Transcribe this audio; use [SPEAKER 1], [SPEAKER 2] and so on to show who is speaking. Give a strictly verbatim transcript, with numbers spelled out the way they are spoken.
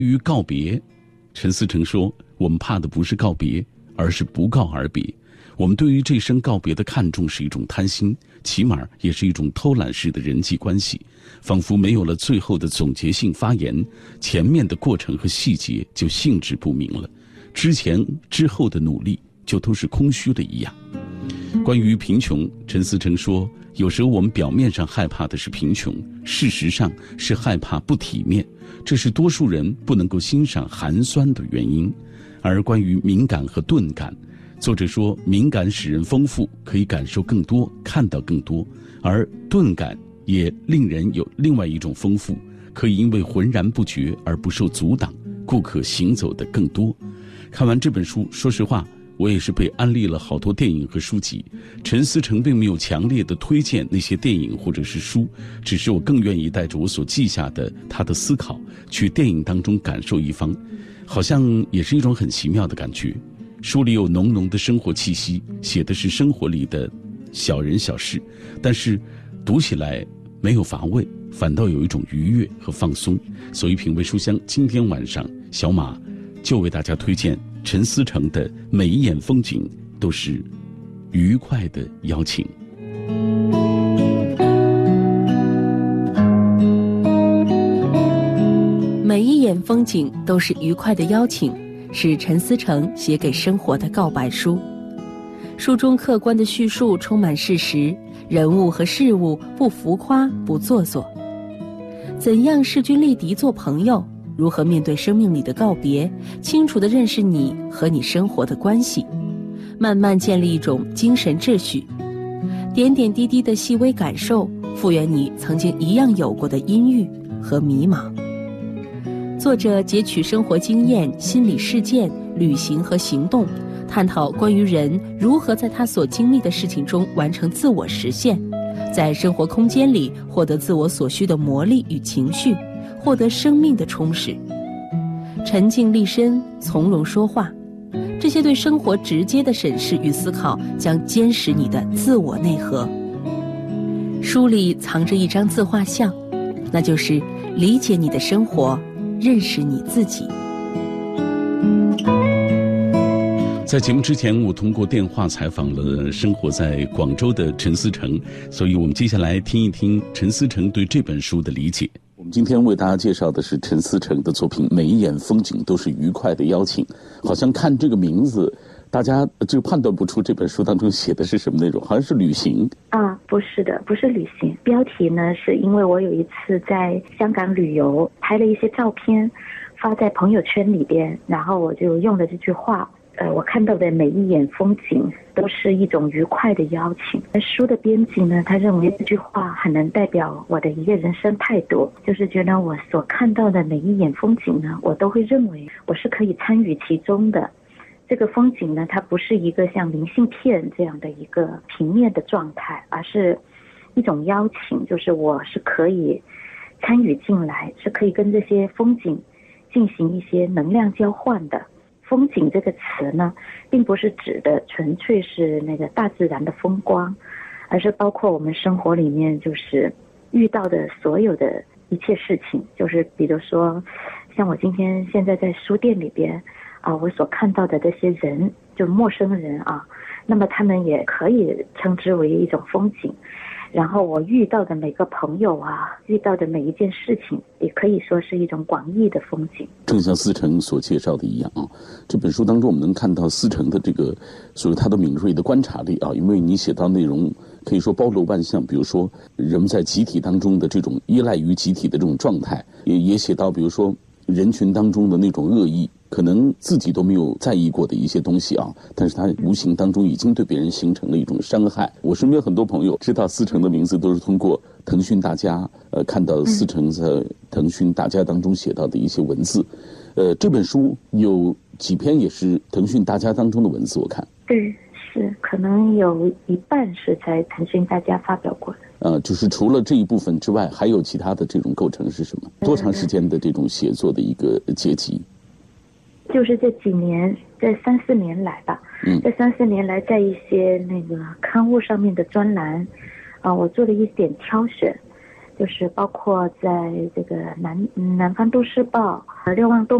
[SPEAKER 1] 于告别，陈思诚说，我们怕的不是告别，而是不告而别。我们对于这声告别的看重是一种贪心，起码也是一种偷懒式的人际关系，仿佛没有了最后的总结性发言，前面的过程和细节就性质不明了，之前之后的努力就都是空虚的一样。关于贫穷，陈思诚说，有时候我们表面上害怕的是贫穷，事实上是害怕不体面，这是多数人不能够欣赏寒酸的原因。而关于敏感和钝感，作者说，敏感使人丰富，可以感受更多，看到更多，而钝感也令人有另外一种丰富，可以因为浑然不觉而不受阻挡，故可行走的更多。看完这本书，说实话，我也是被安利了好多电影和书籍。陈思诚并没有强烈的推荐那些电影或者是书，只是我更愿意带着我所记下的他的思考，去电影当中感受一方，好像也是一种很奇妙的感觉。书里有浓浓的生活气息，写的是生活里的小人小事，但是读起来没有乏味，反倒有一种愉悦和放松。所以品味书香今天晚上小马就为大家推荐陈思诚的每一眼风景都是愉快的邀请。
[SPEAKER 2] 每一眼风景都是愉快的邀请，是陈思诚写给生活的告白书。书中客观的叙述充满事实，人物和事物不浮夸不做作。怎样势均力敌做朋友，如何面对生命里的告别，清楚地认识你和你生活的关系，慢慢建立一种精神秩序。点点滴滴的细微感受，复原你曾经一样有过的阴郁和迷茫。作者截取生活经验、心理事件、旅行和行动，探讨关于人如何在他所经历的事情中完成自我实现，在生活空间里获得自我所需的魔力与情绪，获得生命的充实。沉静立身，从容说话，这些对生活直接的审视与思考，将坚实你的自我内核。书里藏着一张自画像，那就是理解你的生活，认识你自己。
[SPEAKER 1] 在节目之前，我通过电话采访了生活在广州的陈思诚，所以我们接下来听一听陈思诚对这本书的理解。我们今天为大家介绍的是陈思诚的作品《每一眼风景都是愉快的邀请》。好像看这个名字，大家就判断不出这本书当中写的是什么内容，好像是旅行
[SPEAKER 3] 啊，不是的，不是旅行。标题呢，是因为我有一次在香港旅游，拍了一些照片发在朋友圈里边，然后我就用了这句话，呃，我看到的每一眼风景都是一种愉快的邀请。书的编辑呢，他认为这句话很能代表我的一个人生态度，就是觉得我所看到的每一眼风景呢，我都会认为我是可以参与其中的。这个风景呢，它不是一个像明信片这样的一个平面的状态，而是一种邀请，就是我是可以参与进来，是可以跟这些风景进行一些能量交换的。风景这个词呢，并不是指的纯粹是那个大自然的风光，而是包括我们生活里面就是遇到的所有的一切事情，就是比如说像我今天现在在书店里边啊，我所看到的这些人，就陌生人啊，那么他们也可以称之为一种风景。然后我遇到的每个朋友啊，遇到的每一件事情，也可以说是一种广义的风景。
[SPEAKER 1] 正像思诚所介绍的一样啊，这本书当中我们能看到思诚的这个所谓他的敏锐的观察力啊，因为你写到内容可以说包罗万象，比如说人们在集体当中的这种依赖于集体的这种状态，也也写到比如说人群当中的那种恶意，可能自己都没有在意过的一些东西啊，但是他无形当中已经对别人形成了一种伤害。我身边很多朋友知道思诚的名字，都是通过腾讯大家呃看到思诚在腾讯大家当中写到的一些文字。呃，这本书有几篇也是腾讯大家当中的文字，我看。
[SPEAKER 3] 对，是可能有一半是在腾讯大家发表过的。
[SPEAKER 1] 呃，就是除了这一部分之外，还有其他的这种构成是什么？多长时间的这种写作的一个阶级？
[SPEAKER 3] 就是这几年，这三四年来吧，嗯，这三四年来，在一些那个刊物上面的专栏，啊、呃，我做了一点挑选。 就是包括在这个南南方都市报、六望东